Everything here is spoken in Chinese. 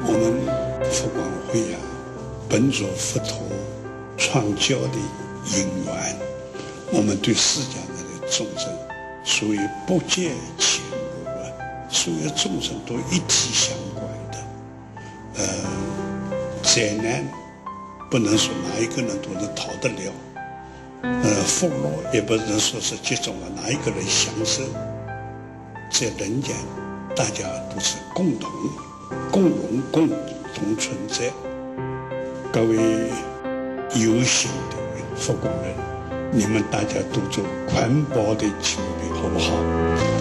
我们佛光会啊，本着佛陀传教的因缘，我们对世间的众生，属于不见前路啊，所有众生都一体相关的。灾难不能说哪一个人都能逃得了，福乐也不能说是集中了哪一个人享受。在人间，大家都是共同、共荣、共同存在。各位有心的佛光人，你们大家都做环保的清理，好不好？